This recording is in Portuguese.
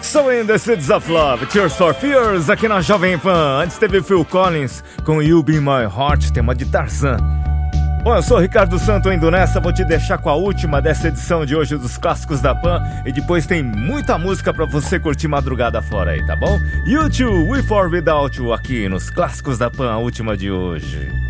Sowing the Seeds of Love, Tears for Fears, aqui na Jovem Pan. Antes teve Phil Collins com You Be My Heart, tema de Tarzan. Bom, eu sou Ricardo Santo, indo nessa, vou te deixar com a última dessa edição de hoje dos Clássicos da Pan. E depois tem muita música pra você curtir madrugada fora aí, tá bom? U2, With or Without You, aqui nos Clássicos da Pan, a última de hoje.